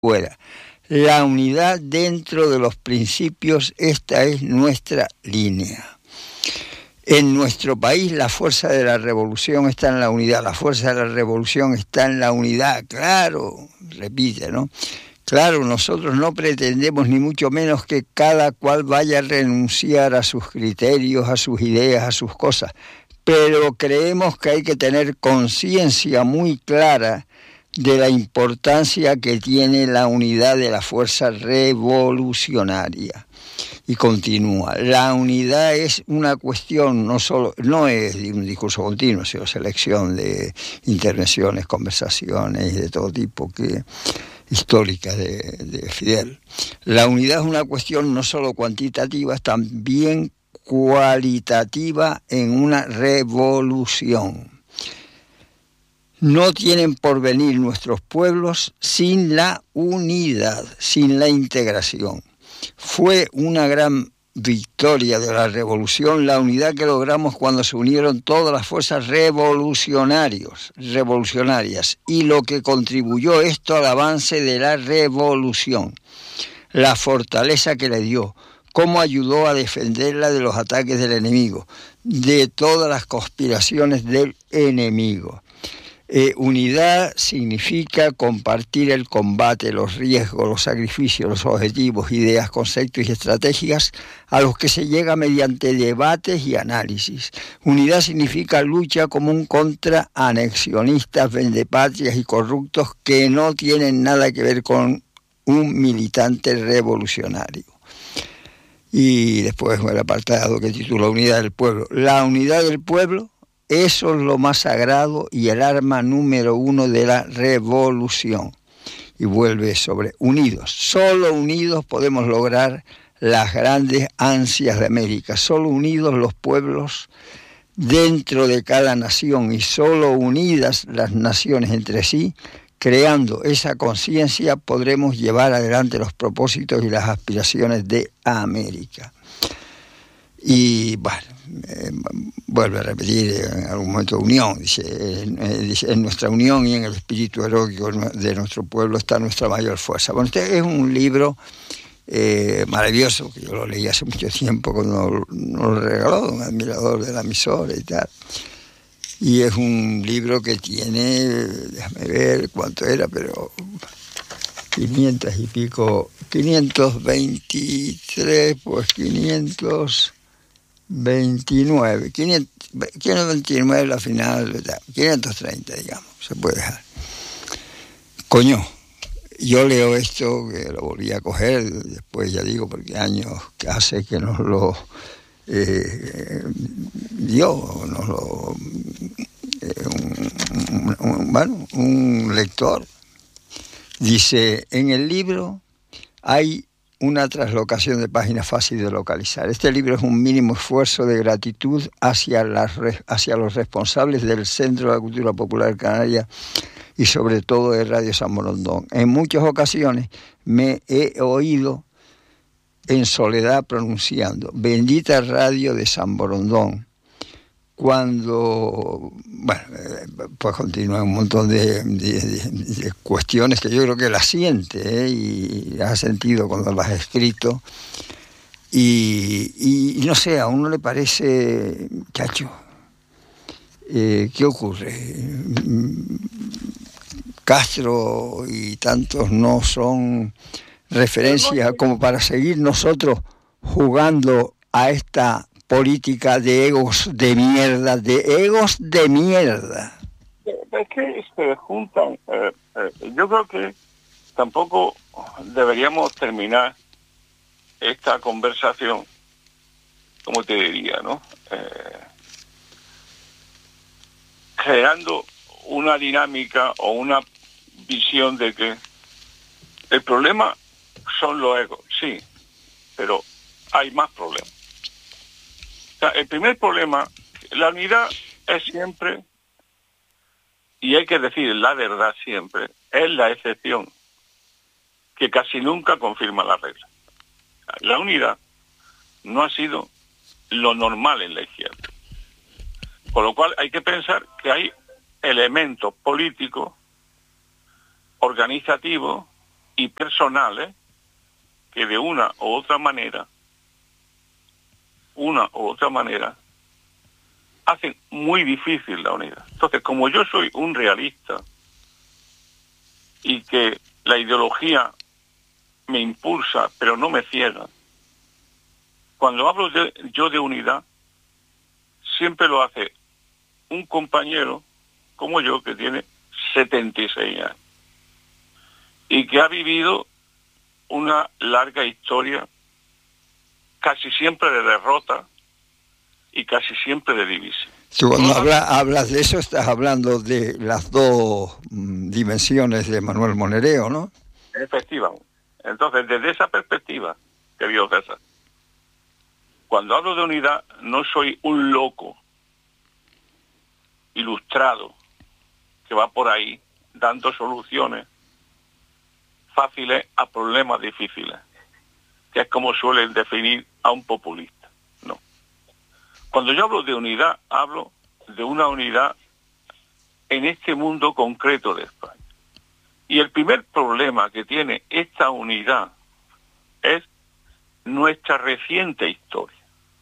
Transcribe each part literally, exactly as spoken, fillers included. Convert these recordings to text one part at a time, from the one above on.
fuera. La unidad dentro de los principios, esta es nuestra línea. En nuestro país la fuerza de la revolución está en la unidad, la fuerza de la revolución está en la unidad, claro, repite, ¿no? Claro, nosotros no pretendemos ni mucho menos que cada cual vaya a renunciar a sus criterios, a sus ideas, a sus cosas, pero creemos que hay que tener conciencia muy clara de la importancia que tiene la unidad de la fuerza revolucionaria. Y continúa, la unidad es una cuestión, no solo, no es un discurso continuo, sino selección de intervenciones, conversaciones de todo tipo que históricas de, de Fidel. La unidad es una cuestión no solo cuantitativa, también cualitativa en una revolución. No tienen porvenir nuestros pueblos sin la unidad, sin la integración. Fue una gran victoria de la revolución la unidad que logramos cuando se unieron todas las fuerzas revolucionarios, revolucionarias y lo que contribuyó esto al avance de la revolución, la fortaleza que le dio, cómo ayudó a defenderla de los ataques del enemigo, de todas las conspiraciones del enemigo. Eh, unidad significa compartir el combate, los riesgos, los sacrificios, los objetivos, ideas, conceptos y estrategias a los que se llega mediante debates y análisis. Unidad significa lucha común contra anexionistas, vendepatrias y corruptos que no tienen nada que ver con un militante revolucionario. Y después el apartado que titula Unidad del Pueblo. La unidad del pueblo, eso es lo más sagrado y el arma número uno de la revolución. Y vuelve sobre unidos. Solo unidos podemos lograr las grandes ansias de América. Solo unidos los pueblos dentro de cada nación y solo unidas las naciones entre sí, creando esa conciencia, podremos llevar adelante los propósitos y las aspiraciones de América. Y bueno, eh, vuelve a repetir en algún momento unión, dice, eh, dice, en nuestra unión y en el espíritu heroico de nuestro pueblo está nuestra mayor fuerza. Bueno, este es un libro eh, maravilloso, que yo lo leí hace mucho tiempo cuando nos lo regaló un admirador de la emisora y tal. Y es un libro que tiene, déjame ver cuánto era, pero quinientos y pico, quinientos veintitrés, pues quinientos veintinueve, quinientos veintinueve la final, quinientos treinta, digamos, se puede dejar. Coño, yo leo esto, que lo volví a coger, después ya digo, porque años que hace que nos lo eh, dio, nos lo, eh, un, un, bueno, un lector. Dice, en el libro hay una traslocación de páginas fácil de localizar. Este libro es un mínimo esfuerzo de gratitud hacia, las, hacia los responsables del Centro de la Cultura Popular Canaria y sobre todo de Radio San Borondón. En muchas ocasiones me he oído en soledad pronunciando bendita radio de San Borondón, cuando, bueno, pues continúa un montón de, de, de, de cuestiones que yo creo que las siente, ¿eh? Y las ha sentido cuando las ha escrito. Y, y, y no sé, a uno le parece, chacho, eh, ¿qué ocurre? Castro y tantos no son referencias como para seguir nosotros jugando a esta política de egos de mierda, de egos de mierda. Es que se juntan. Eh, eh, yo creo que tampoco deberíamos terminar esta conversación, como te diría, ¿no? Eh, creando una dinámica o una visión de que el problema son los egos, sí, pero hay más problemas. O sea, el primer problema, la unidad es siempre, y hay que decir la verdad siempre, es la excepción, que casi nunca confirma la regla. La unidad no ha sido lo normal en la izquierda. Con lo cual hay que pensar que hay elementos políticos, organizativos, y personales que de una u otra manera, una u otra manera, hacen muy difícil la unidad. Entonces, como yo soy un realista y que la ideología me impulsa, pero no me ciega, cuando hablo de, yo de unidad, siempre lo hace un compañero como yo que tiene setenta y seis años y que ha vivido una larga historia casi siempre de derrota y casi siempre de división. Tú cuando habla, hablas de eso estás hablando de las dos mm, dimensiones de Manuel Monereo, ¿no? Efectivamente. Entonces, desde esa perspectiva, querido César, cuando hablo de unidad, no soy un loco ilustrado que va por ahí dando soluciones fáciles a problemas difíciles, que es como suelen definir a un populista. No. Cuando yo hablo de unidad, hablo de una unidad en este mundo concreto de España. Y el primer problema que tiene esta unidad es nuestra reciente historia.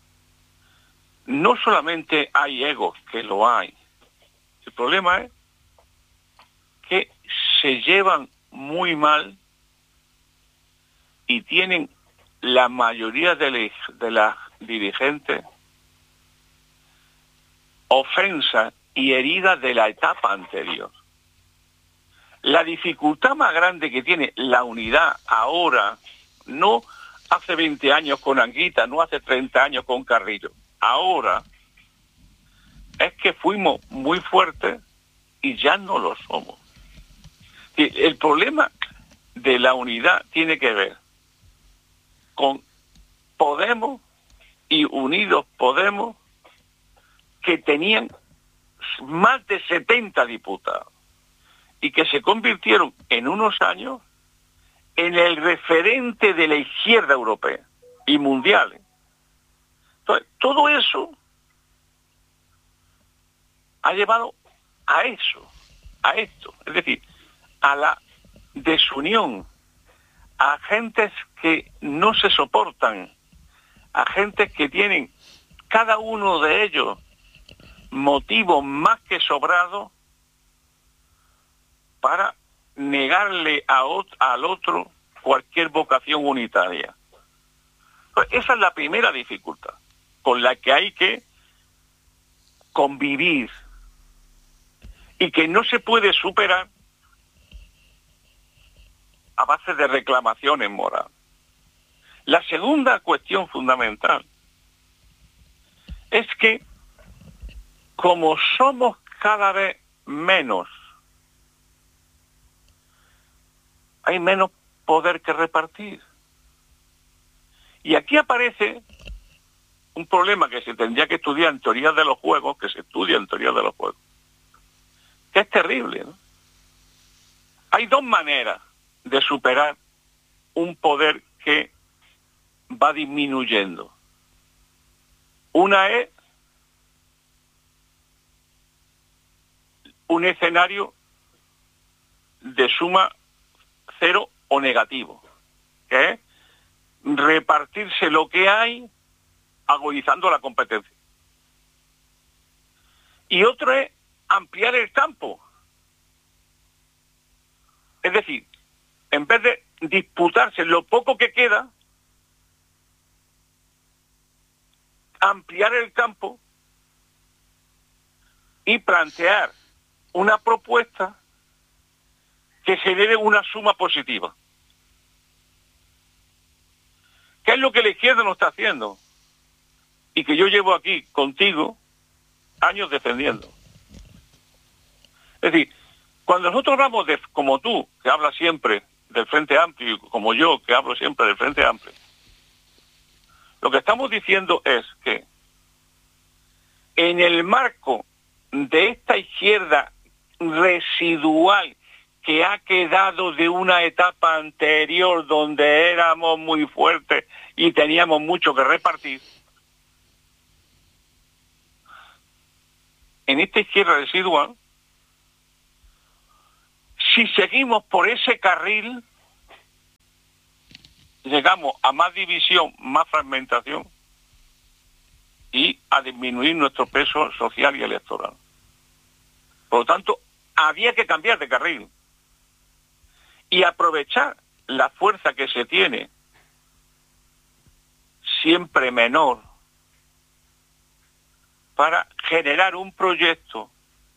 No solamente hay egos, que lo hay. El problema es que se llevan muy mal y tienen la mayoría de, les, de las dirigentes ofensas y heridas de la etapa anterior. La dificultad más grande que tiene la unidad ahora, no hace veinte años con Anguita, no hace treinta años con Carrillo, ahora es que fuimos muy fuertes y ya no lo somos. El problema de la unidad tiene que ver con Podemos y Unidos Podemos, que tenían más de setenta diputados y que se convirtieron en unos años en el referente de la izquierda europea y mundial. Entonces, todo eso ha llevado a eso, a esto, es decir, a la desunión, a gentes que no se soportan, a gentes que tienen cada uno de ellos motivos más que sobrados para negarle a ot- al otro cualquier vocación unitaria. Pues esa es la primera dificultad con la que hay que convivir y que no se puede superar a base de reclamaciones morales. La segunda cuestión fundamental es que como somos cada vez menos, hay menos poder que repartir. Y aquí aparece un problema que se tendría que estudiar en teoría de los juegos, que se estudia en teoría de los juegos, que es terrible, ¿no? Hay dos maneras de superar un poder que va disminuyendo. Una es un escenario de suma cero o negativo, que es repartirse lo que hay agudizando la competencia. Y otro es ampliar el campo. Es decir, en vez de disputarse lo poco que queda, ampliar el campo y plantear una propuesta que genere una suma positiva. ¿Qué es lo que la izquierda no está haciendo? Y que yo llevo aquí contigo años defendiendo. Es decir, cuando nosotros hablamos de, como tú, que hablas siempre del Frente Amplio, y como yo, que hablo siempre del Frente Amplio, lo que estamos diciendo es que en el marco de esta izquierda residual que ha quedado de una etapa anterior donde éramos muy fuertes y teníamos mucho que repartir, en esta izquierda residual, si seguimos por ese carril, llegamos a más división, más fragmentación y a disminuir nuestro peso social y electoral. Por lo tanto, había que cambiar de carril y aprovechar la fuerza que se tiene, siempre menor, para generar un proyecto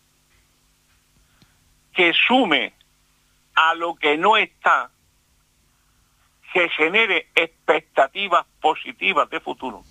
que sume a lo que no está, que genere expectativas positivas de futuro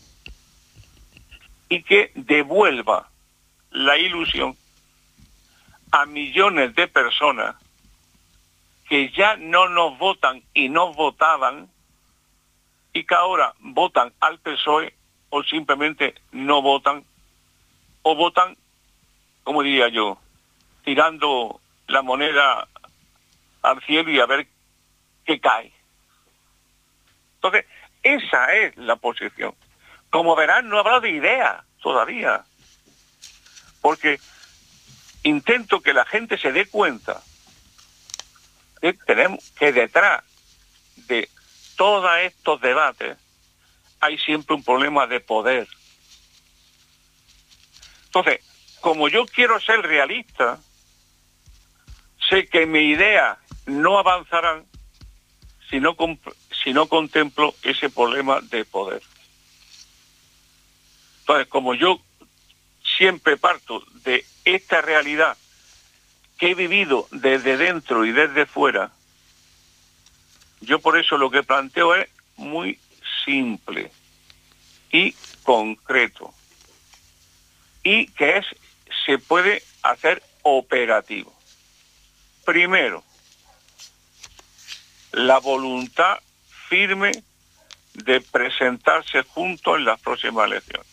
y que devuelva la ilusión a millones de personas que ya no nos votan y nos votaban y que ahora votan al P S O E o simplemente no votan o votan, como diría yo, tirando la moneda al cielo y a ver qué cae. Entonces, esa es la posición. Como verán, no habrá de idea todavía, porque intento que la gente se dé cuenta que tenemos que detrás de todos estos debates hay siempre un problema de poder. Entonces, como yo quiero ser realista, sé que mis ideas no avanzarán si no, si no contemplo ese problema de poder. Entonces, como yo siempre parto de esta realidad que he vivido desde dentro y desde fuera, yo por eso lo que planteo es muy simple y concreto y que es se puede hacer operativo. Primero, la voluntad firme de presentarse juntos en las próximas elecciones.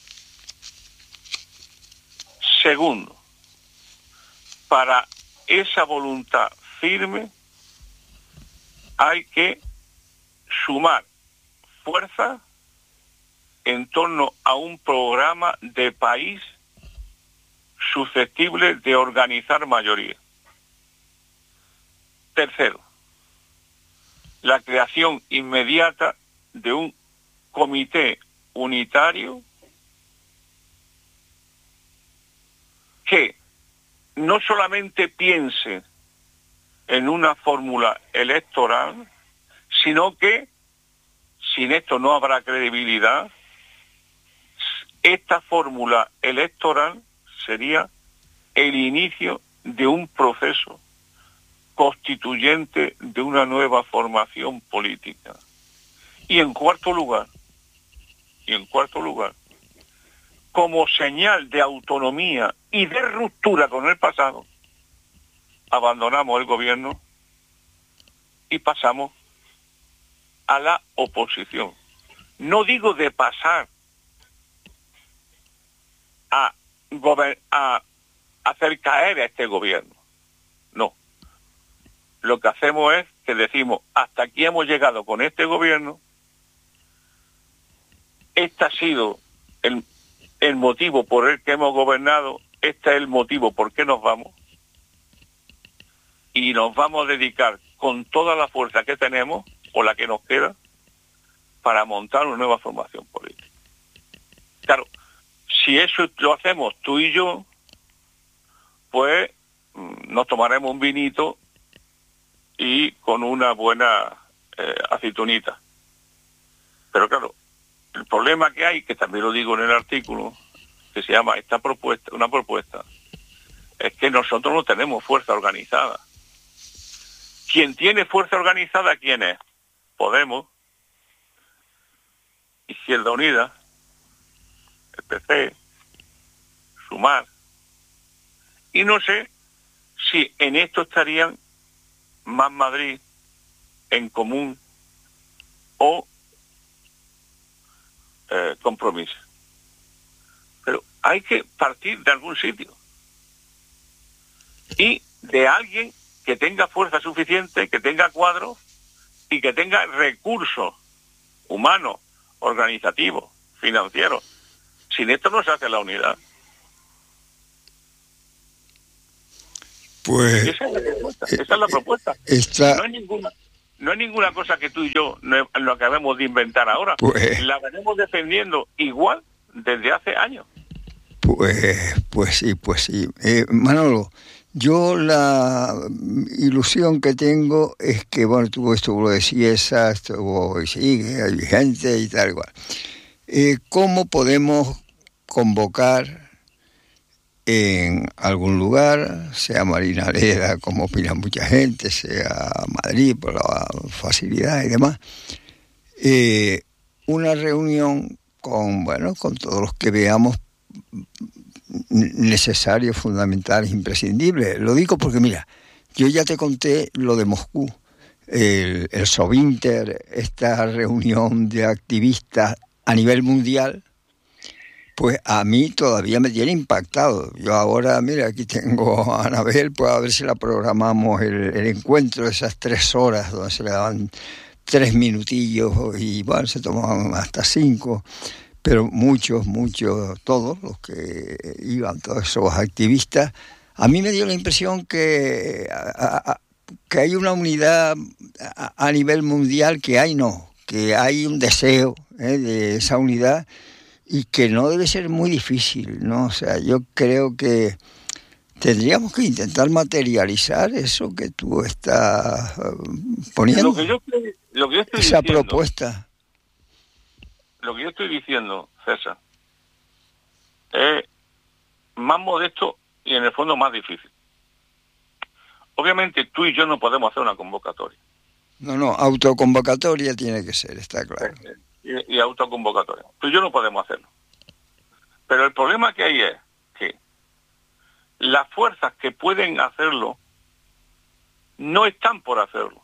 Segundo, para esa voluntad firme hay que sumar fuerza en torno a un programa de país susceptible de organizar mayoría. Tercero, la creación inmediata de un comité unitario que no solamente piense en una fórmula electoral, sino que, sin esto no habrá credibilidad, esta fórmula electoral sería el inicio de un proceso constituyente de una nueva formación política. Y en cuarto lugar, y en cuarto lugar, como señal de autonomía y de ruptura con el pasado, abandonamos el gobierno y pasamos a la oposición. No digo de pasar a, a hacer caer a este gobierno, no. Lo que hacemos es que decimos, hasta aquí hemos llegado con este gobierno, este ha sido el, el motivo por el que hemos gobernado, este es el motivo por qué nos vamos, y nos vamos a dedicar con toda la fuerza que tenemos, o la que nos queda, para montar una nueva formación política. Claro, si eso lo hacemos tú y yo, pues nos tomaremos un vinito y con una buena eh, aceitunita. Pero claro, el problema que hay, que también lo digo en el artículo, que se llama esta propuesta, una propuesta, es que nosotros no tenemos fuerza organizada. ¿Quién tiene fuerza organizada, quién es? Podemos, Izquierda Unida, el P C, Sumar. Y no sé si en esto estarían Más Madrid, En Común o eh, Compromiso. Pero hay que partir de algún sitio y de alguien que tenga fuerza suficiente, que tenga cuadros y que tenga recursos humanos, organizativos, financieros. Sin esto no se hace la unidad. Pues esa es la propuesta. Esa es la propuesta. Está, no hay ninguna. no es ninguna cosa que tú y yo no, lo acabemos de inventar ahora. Pues, la venimos defendiendo igual desde hace años. Pues, pues sí, pues sí. Eh, Manolo, yo la ilusión que tengo es que, bueno, tú esto lo decías, estuvo, y sigue, hay gente y tal igual. Eh, ¿Cómo podemos convocar en algún lugar, sea Marinaleda, como opina mucha gente, sea Madrid por la facilidad y demás, eh, una reunión con, bueno, con todos los que veamos necesarios, fundamentales, imprescindibles? Lo digo porque, mira, yo ya te conté lo de Moscú, el, el Sovinter, esta reunión de activistas a nivel mundial, pues a mí todavía me tiene impactado. Yo ahora, mira, aquí tengo a Anabel, pues a ver si la programamos el, el encuentro de esas tres horas, donde se le daban tres minutillos y, bueno, se tomaban hasta cinco, pero muchos, muchos, todos los que iban, todos esos activistas, a mí me dio la impresión que, a, a, que hay una unidad a, a nivel mundial, que hay no, que hay un deseo ¿eh? de esa unidad, y que no debe ser muy difícil, ¿no? O sea, yo creo que tendríamos que intentar materializar eso que tú estás poniendo, Lo que yo estoy, lo que yo estoy esa diciendo, propuesta. Lo que yo estoy diciendo, César, es más modesto y en el fondo más difícil. Obviamente tú y yo no podemos hacer una convocatoria. No, no, autoconvocatoria tiene que ser, está claro. Y, y autoconvocatoria. Tú y yo no podemos hacerlo. Pero el problema que hay es que las fuerzas que pueden hacerlo no están por hacerlo.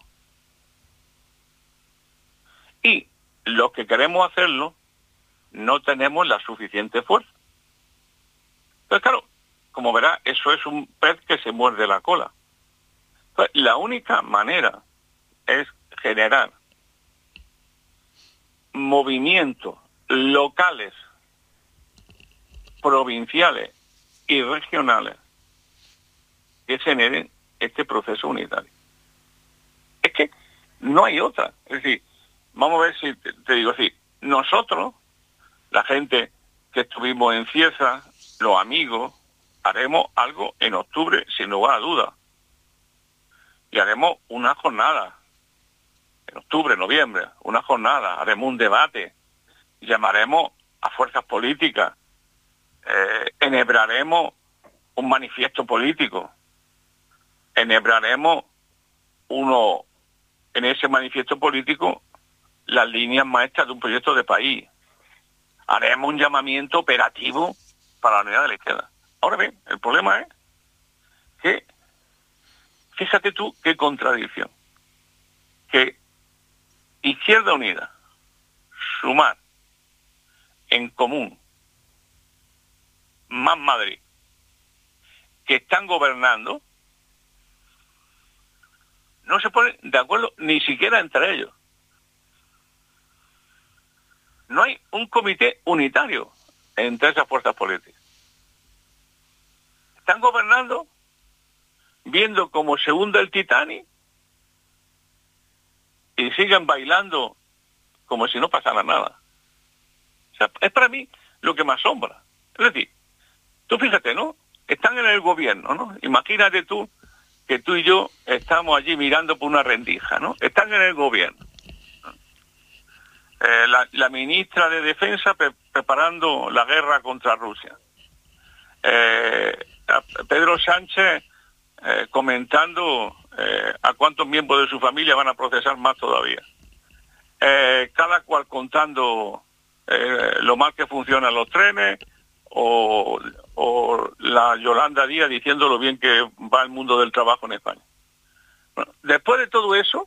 Y los que queremos hacerlo no tenemos la suficiente fuerza. Entonces, claro, como verás, eso es un pez que se muerde la cola. Entonces, la única manera es generar movimientos locales, provinciales y regionales que generen este proceso unitario. Es que no hay otra. Es decir, vamos a ver si te, te digo así, nosotros, la gente que estuvimos en Cieza, los amigos, haremos algo en octubre sin lugar a dudas. Y haremos una jornada, en octubre, noviembre, una jornada, haremos un debate, llamaremos a fuerzas políticas, eh, enhebraremos un manifiesto político, enhebraremos uno, en ese manifiesto político, las líneas maestras de un proyecto de país. Haremos un llamamiento operativo para la unidad de la izquierda. Ahora bien, el problema es que, fíjate tú qué contradicción, que Izquierda Unida, Sumar, En Común, Más Madrid, que están gobernando, no se ponen de acuerdo ni siquiera entre ellos. No hay un comité unitario entre esas fuerzas políticas. Están gobernando viendo cómo se hunde el Titanic y siguen bailando como si no pasara nada. O sea, es para mí lo que me asombra. Es decir, tú fíjate, ¿no? Están en el gobierno, ¿no? Imagínate tú que tú y yo estamos allí mirando por una rendija, ¿no? Están en el gobierno. Eh, la, la ministra de Defensa pre preparando la guerra contra Rusia. Eh, Pedro Sánchez eh, comentando eh, a cuántos miembros de su familia van a procesar más todavía. Eh, cada cual contando eh, lo mal que funcionan los trenes, o, o la Yolanda Díaz diciendo lo bien que va el mundo del trabajo en España. Bueno, después de todo eso,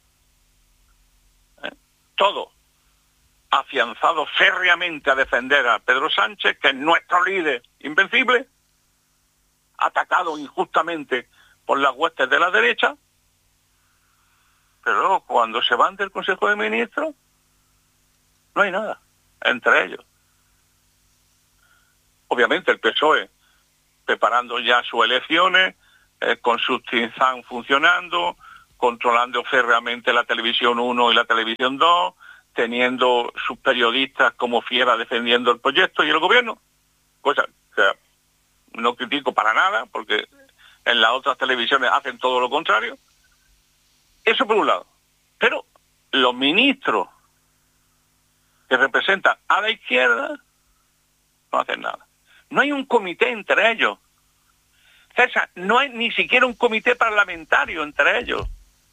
eh, todo afianzado férreamente a defender a Pedro Sánchez, que es nuestro líder invencible, atacado injustamente por las huestes de la derecha, pero luego cuando se van del Consejo de Ministros, no hay nada entre ellos. Obviamente el P S O E preparando ya sus elecciones, eh, con su Trinzán funcionando, controlando férreamente la televisión uno y la televisión dos, teniendo sus periodistas como fieras defendiendo el proyecto y el gobierno, cosa que no critico para nada, porque en las otras televisiones hacen todo lo contrario. Eso por un lado. Pero los ministros que representan a la izquierda no hacen nada. No hay un comité entre ellos. César, no hay ni siquiera un comité parlamentario entre ellos.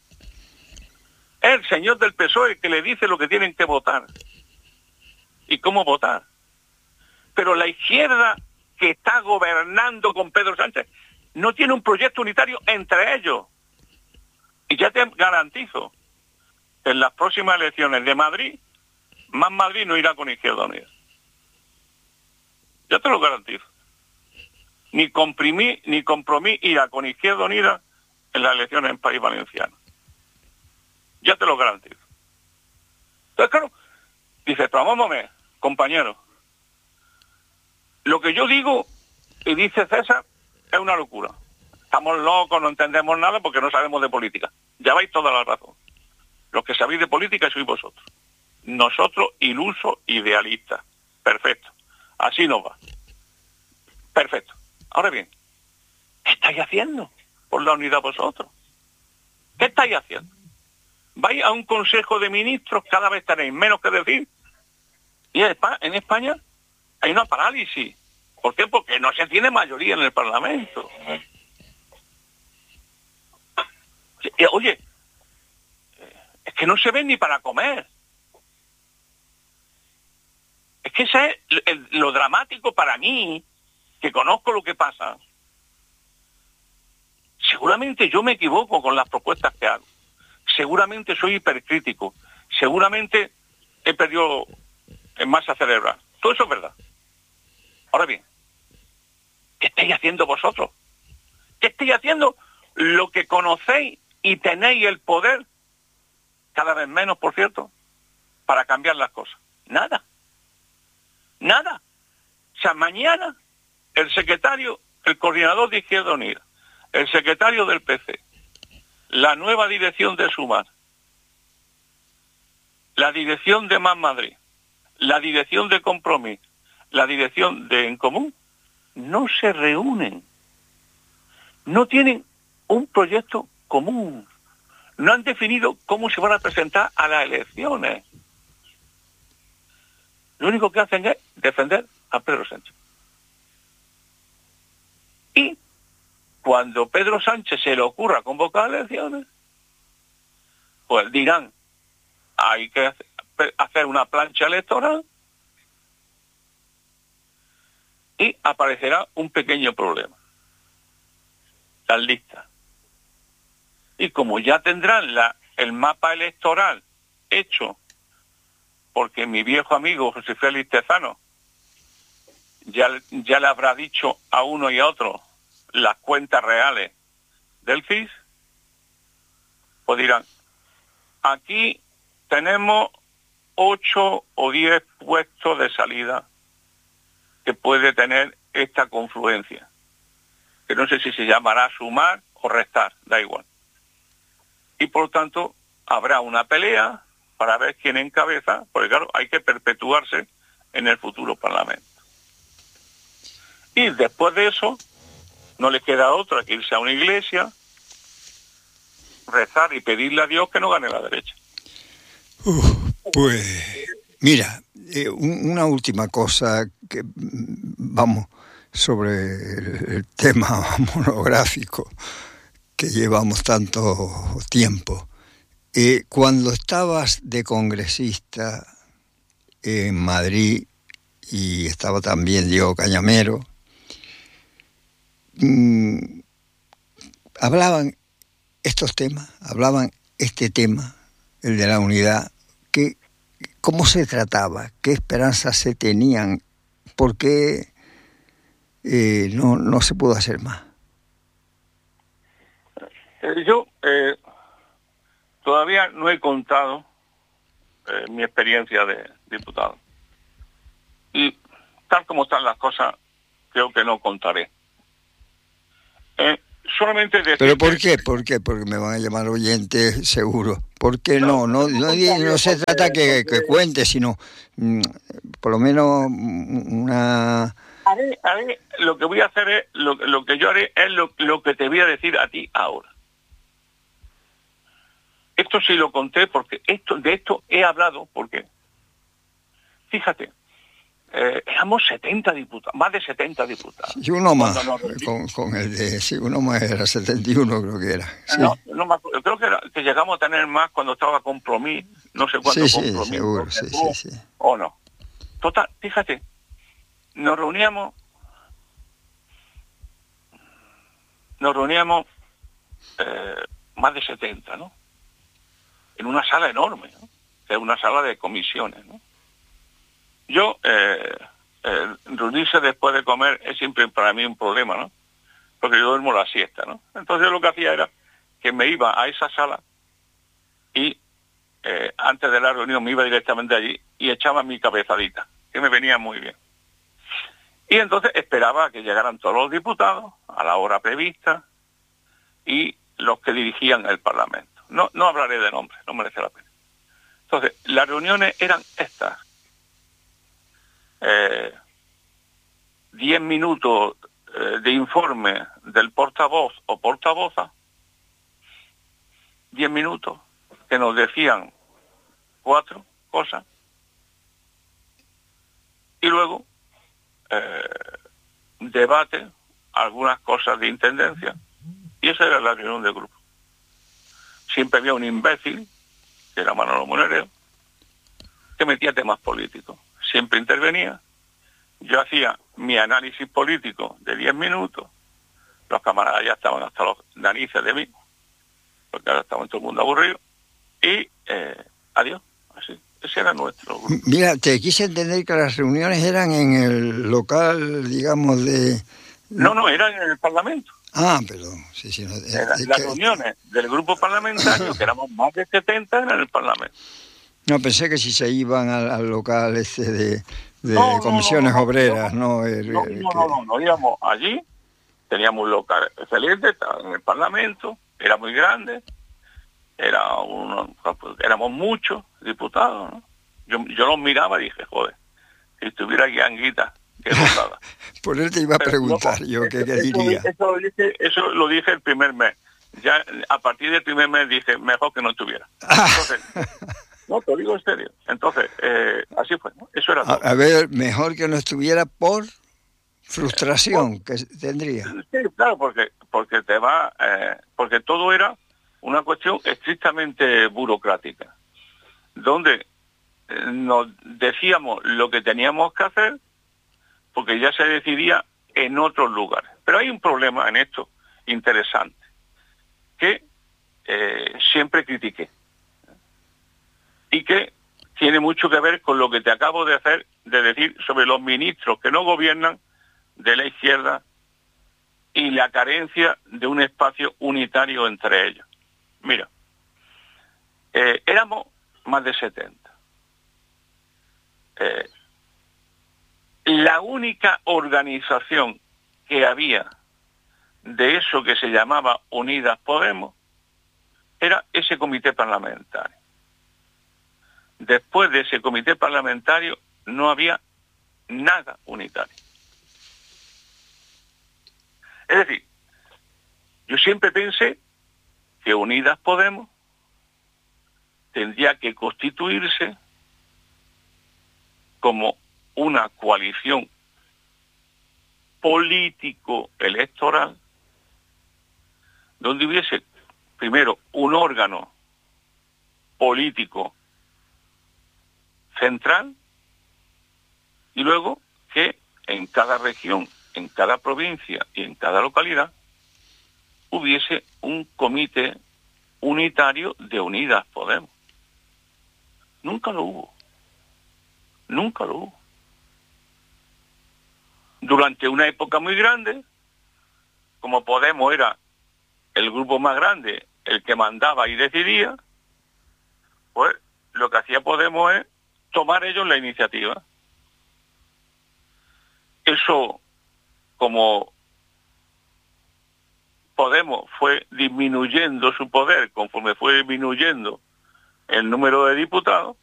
Es el señor del P S O E que le dice lo que tienen que votar y cómo votar. Pero la izquierda que está gobernando con Pedro Sánchez no tiene un proyecto unitario entre ellos. Y ya te garantizo, en las próximas elecciones de Madrid, Más Madrid no irá con Izquierda Unida. Ya te lo garantizo. Ni comprimí, ni compromí irá con Izquierda Unida en las elecciones en País Valenciano. Ya te lo garantizo. Entonces, claro, dice, pero vamos a ver, compañero, lo que yo digo, y dice César, es una locura. Estamos locos, no entendemos nada porque no sabemos de política. Ya vais toda la razón. Los que sabéis de política sois vosotros. Nosotros, ilusos, idealistas. Perfecto. Así nos va. Perfecto. Ahora bien, ¿qué estáis haciendo por la unidad vosotros? ¿Qué estáis haciendo? Vais a un consejo de ministros, cada vez tenéis menos que decir. Y en España hay una parálisis. ¿Por qué? Porque no se tiene mayoría en el Parlamento. Oye, es que no se ven ni para comer. Es que ese es el, lo dramático para mí, que conozco lo que pasa. Seguramente yo me equivoco con las propuestas que hago. Seguramente soy hipercrítico. Seguramente he perdido en masa cerebral. Todo eso es verdad. Ahora bien, ¿qué estáis haciendo vosotros? ¿Qué estáis haciendo? Lo que conocéis y tenéis el poder, cada vez menos, por cierto, para cambiar las cosas. Nada. Nada. O sea, mañana el secretario, el coordinador de Izquierda Unida, el secretario del P C, la nueva dirección de Sumar, la dirección de Más Madrid, la dirección de Compromís, la dirección de En Común, no se reúnen. No tienen un proyecto común. No han definido cómo se van a presentar a las elecciones. Lo único que hacen es defender a Pedro Sánchez. Y cuando Pedro Sánchez se le ocurra convocar elecciones, pues dirán, hay que hacer una plancha electoral y aparecerá un pequeño problema. Las listas. Y como ya tendrán la, el mapa electoral hecho, porque mi viejo amigo José Félix Tezano ya, ya le habrá dicho a uno y a otro las cuentas reales del C I S, pues dirán, aquí tenemos ocho o diez puestos de salida que puede tener esta confluencia, que no sé si se llamará sumar o restar, da igual. Y por lo tanto habrá una pelea para ver quién encabeza, porque claro, hay que perpetuarse en el futuro Parlamento. Y después de eso, no le queda otra que irse a una iglesia, rezar y pedirle a Dios que no gane la derecha. Uf, pues, mira, eh, un, una última cosa que, vamos, sobre el, el tema monográfico que llevamos tanto tiempo. Eh, cuando estabas de congresista en Madrid y estaba también Diego Cañamero, mmm, hablaban estos temas, hablaban este tema, el de la unidad, que, cómo se trataba, qué esperanzas se tenían, por qué eh, no, no se pudo hacer más. Eh, yo eh, todavía no he contado eh, mi experiencia de diputado. Y tal como están las cosas, creo que no contaré. Eh, solamente decir... ¿Pero por qué? ¿Por qué? Porque me van a llamar oyentes, seguro. ¿Por qué no? No, no, no, no se trata que, que cuente, sino mm, por lo menos una... A ver, a ver, lo que voy a hacer es, lo, lo que yo haré es lo, lo que te voy a decir a ti ahora. Esto sí lo conté porque esto de esto he hablado porque, fíjate, eh, éramos setenta diputados, más de setenta diputados. Y uno más, con, con el de, sí, uno más era setenta y uno creo que era. Sí. No, no me acuerdo, creo que, era, que llegamos a tener más cuando estaba Compromís, no sé cuánto sí, Compromís. Sí, seguro, sí, sí, sí. O no. Total, fíjate, nos reuníamos, nos reuníamos eh, más de setenta, ¿no? En una sala enorme, ¿no? Que es una sala de comisiones, ¿no? Yo, eh, eh, reunirse después de comer es siempre para mí un problema, ¿no? Porque yo duermo la siesta, ¿no? Entonces lo que hacía era que me iba a esa sala y eh, antes de la reunión me iba directamente allí y echaba mi cabezadita, que me venía muy bien. Y entonces esperaba a que llegaran todos los diputados a la hora prevista y los que dirigían el Parlamento. No, no hablaré de nombres, no merece la pena. Entonces, las reuniones eran estas. Eh, diez minutos eh, de informe del portavoz o portavoza, diez minutos, que nos decían cuatro cosas, y luego eh, debate, algunas cosas de intendencia, y esa era la reunión del grupo. Siempre había un imbécil, que era Manolo Monereo, que metía temas políticos. Siempre intervenía. Yo hacía mi análisis político de diez minutos. Los camaradas ya estaban hasta los narices de mí, porque ahora estaban todo el mundo aburrido. Y eh, adiós, así. Ese era nuestro grupo. Mira, te quise entender que las reuniones eran en el local, digamos, de... No, no, eran en el Parlamento. Ah, perdón. Sí, sí, no, es, las es las que... reuniones del grupo parlamentario, que éramos más de setenta, en el Parlamento. No, pensé que si se iban al, al local este de, de no, comisiones no, no, no, obreras, no, no, el, no, el no, que... no, no, no, íbamos allí, teníamos un local excelente, estaba en el Parlamento, era muy grande, era uno, éramos muchos diputados, ¿no? Yo, yo los miraba y dije, joder, si estuviera aquí Anguita, qué gozada. Por él te iba a Pero preguntar luego, yo qué, qué eso, diría. Eso, eso, lo dije, eso lo dije el primer mes. Ya a partir del primer mes dije, mejor que no estuviera. Entonces, no, te lo digo en serio. Entonces, eh, así fue, ¿no? Eso era todo. A, a ver, mejor que no estuviera por frustración eh, que tendría. Sí, claro, porque porque te va, eh, porque todo era una cuestión estrictamente burocrática, donde eh, nos decíamos lo que teníamos que hacer, porque ya se decidía en otros lugares. Pero hay un problema en esto interesante, que eh, siempre critiqué, y que tiene mucho que ver con lo que te acabo de hacer, de decir sobre los ministros que no gobiernan de la izquierda y la carencia de un espacio unitario entre ellos. Mira, eh, éramos más de setenta. Eh, la única organización que había de eso que se llamaba Unidas Podemos era ese comité parlamentario. Después de ese comité parlamentario no había nada unitario. Es decir, yo siempre pensé que Unidas Podemos tendría que constituirse como una coalición político-electoral donde hubiese primero un órgano político central y luego que en cada región, en cada provincia y en cada localidad hubiese un comité unitario de Unidas Podemos. Nunca lo hubo. Nunca lo hubo. Durante una época muy grande, como Podemos era el grupo más grande, el que mandaba y decidía, pues lo que hacía Podemos es tomar ellos la iniciativa. Eso, como Podemos fue disminuyendo su poder conforme fue disminuyendo el número de diputados,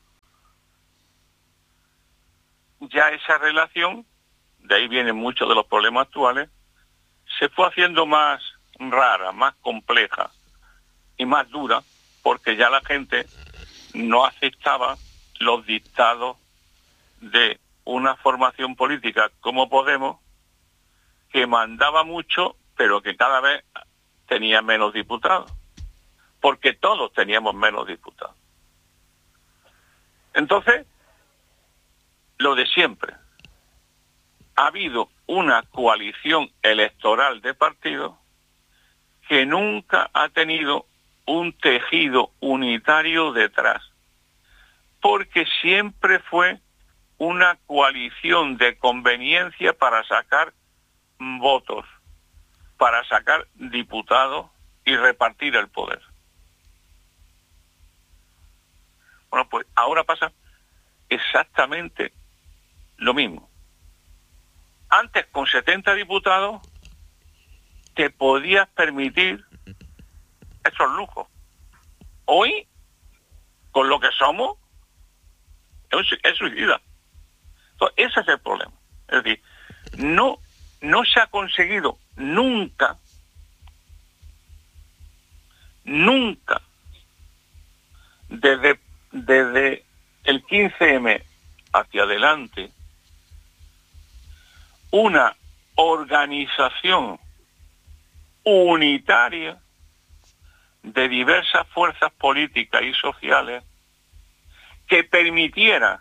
ya esa relación, de ahí vienen muchos de los problemas actuales, se fue haciendo más rara, más compleja y más dura, porque ya la gente no aceptaba los dictados de una formación política como Podemos, que mandaba mucho, pero que cada vez tenía menos diputados, porque todos teníamos menos diputados. Entonces, lo de siempre, ha habido una coalición electoral de partidos que nunca ha tenido un tejido unitario detrás, porque siempre fue una coalición de conveniencia para sacar votos, para sacar diputados y repartir el poder. Bueno, pues ahora pasa exactamente lo mismo. Antes, con setenta diputados, te podías permitir esos lujos. Hoy, con lo que somos, es suicida. Entonces, ese es el problema. Es decir, no, no se ha conseguido nunca, nunca, desde, desde el quince eme hacia adelante, una organización unitaria de diversas fuerzas políticas y sociales que permitiera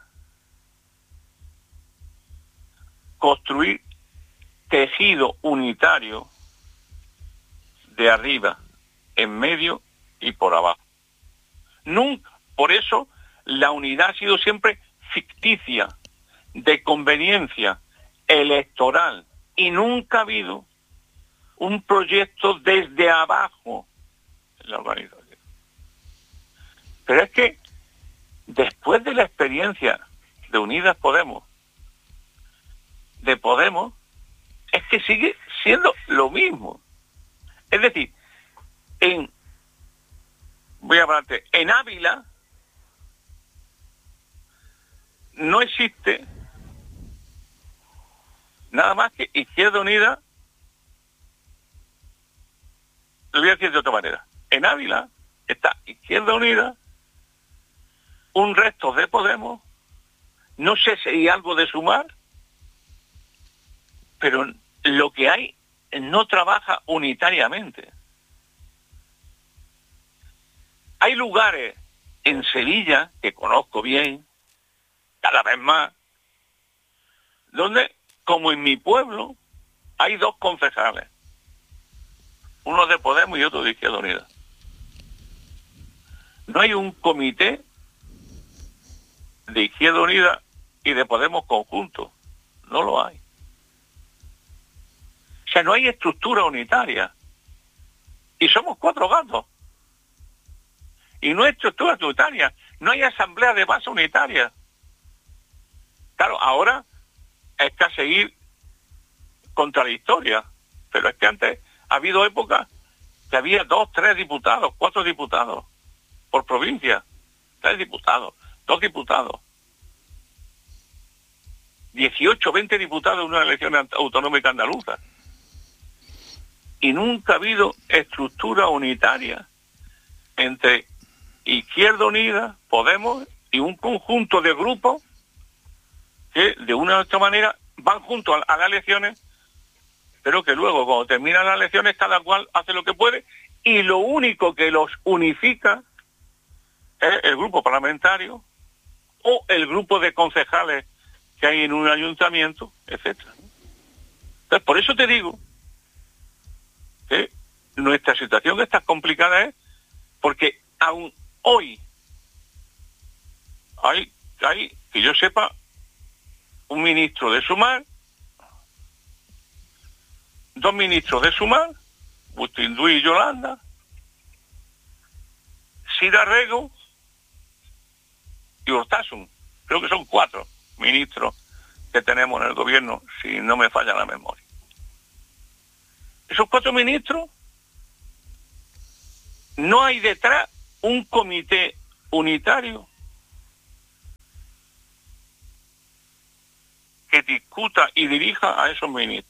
construir tejido unitario de arriba, en medio y por abajo. Nunca, por eso la unidad ha sido siempre ficticia, de conveniencia electoral, y nunca ha habido un proyecto desde abajo en la organización. Pero es que después de la experiencia de Unidas Podemos, de Podemos, es que sigue siendo lo mismo. Es decir, en, voy a hablarte, en Ávila no existe nada más que Izquierda Unida. Lo voy a decir de otra manera. En Ávila está Izquierda Unida, un resto de Podemos, no sé si hay algo de Sumar, pero lo que hay no trabaja unitariamente. Hay lugares en Sevilla, que conozco bien, cada vez más, donde, como en mi pueblo, hay dos concejales, uno de Podemos y otro de Izquierda Unida. No hay un comité de Izquierda Unida y de Podemos conjunto, no lo hay. O sea, no hay estructura unitaria. Y somos cuatro gatos. Y no hay estructura unitaria. No hay asamblea de base unitaria. Claro, ahora es que a seguir contra la historia. Pero es que antes ha habido épocas que había dos, tres diputados, cuatro diputados por provincia. Tres diputados, dos diputados. dieciocho, veinte diputados en una elección autonómica andaluza. Y nunca ha habido estructura unitaria entre Izquierda Unida, Podemos y un conjunto de grupos que de una u otra manera van juntos a, a las elecciones, pero que luego cuando terminan las elecciones cada cual hace lo que puede y lo único que los unifica es el grupo parlamentario o el grupo de concejales que hay en un ayuntamiento, etcétera. Entonces, por eso te digo que nuestra situación es tan complicada es porque aún hoy hay, hay, que yo sepa, un ministro de Sumar, dos ministros de Sumar, Bustindui y Yolanda, Sira Rego y Urtasun. Creo que son cuatro ministros que tenemos en el gobierno, si no me falla la memoria. Esos cuatro ministros no hay detrás un comité unitario que discuta y dirija a esos ministros.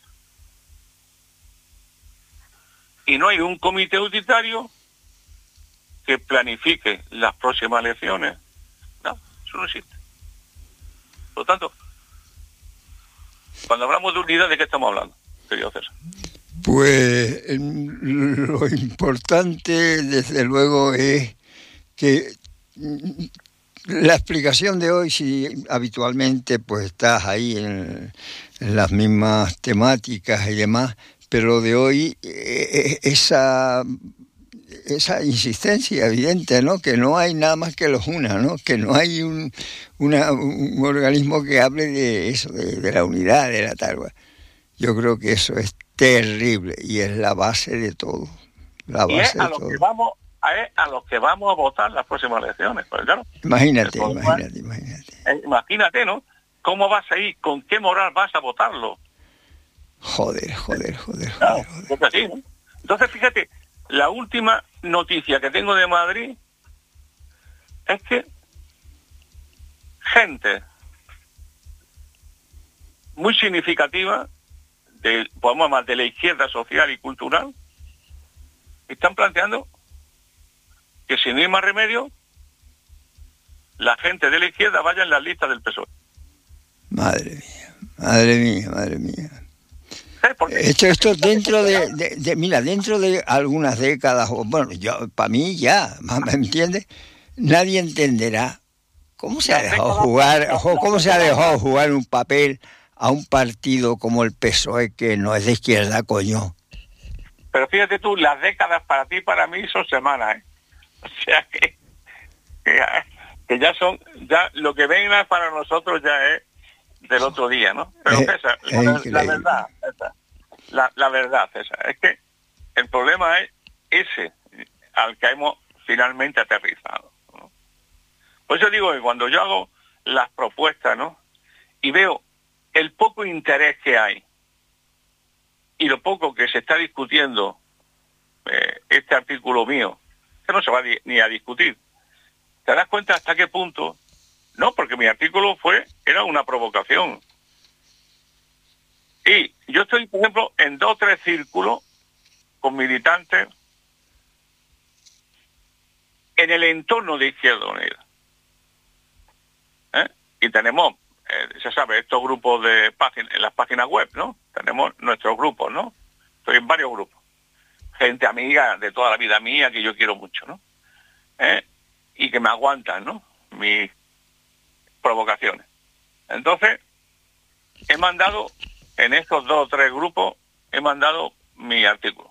Y no hay un comité unitario que planifique las próximas elecciones. No, eso no existe. Por lo tanto, cuando hablamos de unidad, ¿de qué estamos hablando, querido César? Pues lo importante, desde luego, es que la explicación de hoy, si habitualmente pues estás ahí en, en las mismas temáticas y demás, pero de hoy eh, esa esa insistencia evidente, ¿no? Que no hay nada más que los una, ¿no? Que no hay un, una, un organismo que hable de eso, de, de la unidad, de la tal. Yo creo que eso es terrible y es la base de todo. La base y es a de los todo. que vamos a, es a los que vamos a votar las próximas elecciones, pues claro. Imagínate, imagínate, imagínate. Eh, imagínate, ¿no? ¿Cómo vas a ir? ¿Con qué moral vas a votarlo? Joder, joder, joder, Claro, joder, joder. es así, ¿no? Entonces, fíjate, la última noticia que tengo de Madrid es que gente muy significativa de, podemos llamar, de la izquierda social y cultural, están planteando que si no hay más remedio, la gente de la izquierda vaya en las listas del P S O E. Madre mía, madre mía, madre mía. ¿Sabes por qué? Esto, esto dentro de, de, de, mira, dentro de algunas décadas, o bueno, yo, para mí ya, ¿me entiendes? Nadie entenderá cómo se ha dejado jugar, o cómo se ha dejado jugar un papel a un partido como el P S O E, que no es de izquierda, coño. Pero fíjate tú, las décadas para ti y para mí son semanas, ¿eh? O sea que, que, que ya son, ya lo que venga para nosotros ya es del otro día, ¿no? Pero Eh, César, es la, la increíble. verdad, César, la, la verdad, César, es que el problema es ese al que hemos finalmente aterrizado, ¿no? Por eso digo que cuando yo hago las propuestas, ¿no? Y veo el poco interés que hay y lo poco que se está discutiendo eh, este artículo mío, que no se va ni a discutir, te das cuenta hasta qué punto. No, porque mi artículo fue, era una provocación. Y yo estoy, por ejemplo, en dos o tres círculos con militantes en el entorno de Izquierda Unida. ¿Eh? Y tenemos, eh, se sabe, estos grupos de páginas, en las páginas web, ¿no? Tenemos nuestros grupos, ¿no? Estoy en varios grupos. Gente amiga de toda la vida mía que yo quiero mucho, ¿no? ¿Eh? Y que me aguantan, ¿no? Mis provocaciones. Entonces, he mandado, en estos dos o tres grupos, he mandado mi artículo.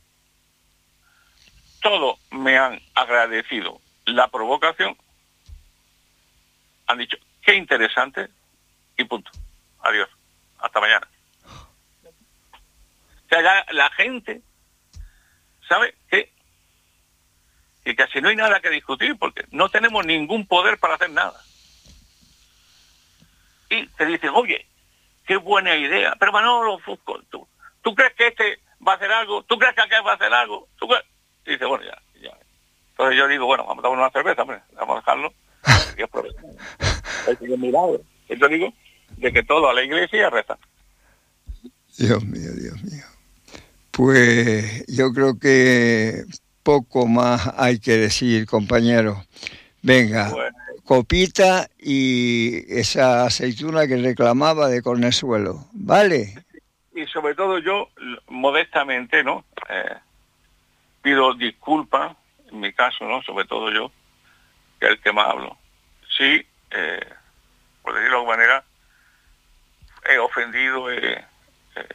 Todos me han agradecido la provocación, han dicho, qué interesante, y punto. Adiós. Hasta mañana. O sea, ya la gente sabe que, que casi no hay nada que discutir, porque no tenemos ningún poder para hacer nada. Y te dicen, oye, qué buena idea, pero Manolo Fusco, ¿tú, ¿tú crees que este va a hacer algo? ¿Tú crees que aquel va a hacer algo? ¿Tú crees? Y dice, bueno, ya, ya. Entonces yo digo, bueno, vamos a tomar una cerveza, hombre, vamos a dejarlo. Y aprovechamos. Es un milagro. Yo digo, de que todo a la iglesia reza. Dios mío, Dios mío. Pues yo creo que poco más hay que decir, compañeros. Venga, bueno, copita y esa aceituna que reclamaba de Cornezuelo, ¿vale? Y sobre todo yo, modestamente, ¿no? Eh, pido disculpas, en mi caso, ¿no? Sobre todo yo, que es el que más hablo. Sí, eh, por decirlo de alguna manera, he ofendido, eh, eh,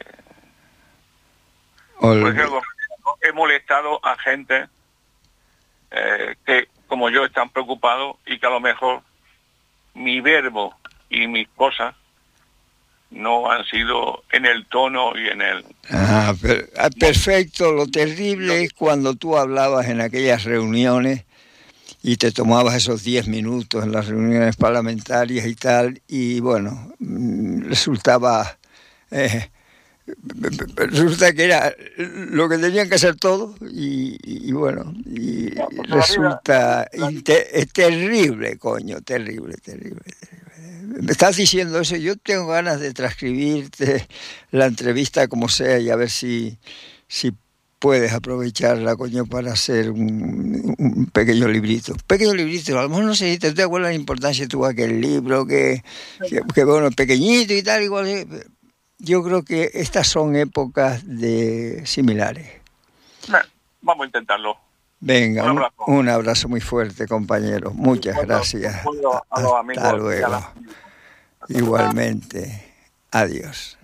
por decirlo de alguna manera, ¿no? He molestado a gente eh, que, como yo, están preocupados y que a lo mejor mi verbo y mis cosas no han sido en el tono y en el... Ah, per, perfecto. Lo terrible es cuando tú hablabas en aquellas reuniones y te tomabas esos diez minutos en las reuniones parlamentarias y tal, y bueno, resultaba eh, resulta que era lo que tenían que hacer todos y, y bueno, y resulta inter, es terrible, coño, terrible, terrible, terrible. Me estás diciendo eso, yo tengo ganas de transcribirte la entrevista como sea y a ver si, si puedes aprovecharla, coño, para hacer un, un pequeño librito. Un pequeño librito, a lo mejor no sé si te, te acuerdas la importancia que tuvo aquel libro, que, que, que bueno, pequeñito y tal, igual. Yo creo que estas son épocas de similares. Vamos a intentarlo. Venga, un abrazo, un, un abrazo muy fuerte, compañero. Muchas bueno, gracias. Bueno, a los amigos. Hasta luego. Igualmente. Adiós.